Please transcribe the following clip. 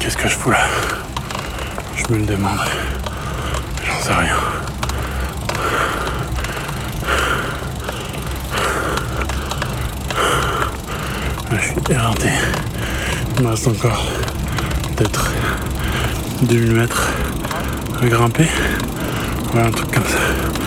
qu'est-ce que je fous là? Je me le demande. J'en sais rien. Je suis éreinté. Il me reste encore peut-être 2000 mètres à grimper. Voilà, un truc comme ça.